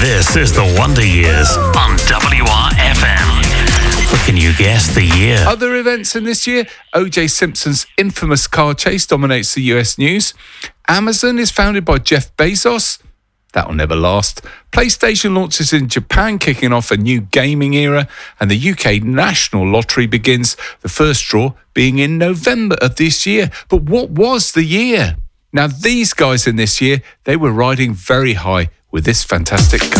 This is the Wonder Years on WRFM. Can you guess the year? Other events in this year, O.J. Simpson's infamous car chase dominates the US news. Amazon is founded by Jeff Bezos. That'll never last. PlayStation launches in Japan, kicking off a new gaming era. And the UK National Lottery begins, the first draw being in November of this year. But what was the year? Now, these guys in this year, they were riding very high with this fantastic car.